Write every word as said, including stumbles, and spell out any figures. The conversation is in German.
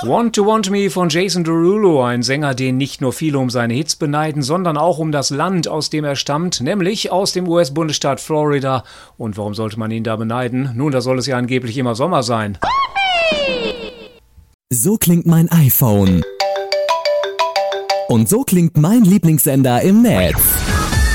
Want to Want Me von Jason Derulo, ein Sänger, den nicht nur viele um seine Hits beneiden, sondern auch um das Land, aus dem er stammt, nämlich aus dem U S-Bundesstaat Florida. Und warum sollte man ihn da beneiden? Nun, da soll es ja angeblich immer Sommer sein. So klingt mein iPhone. Und so klingt mein Lieblingssender im Netz.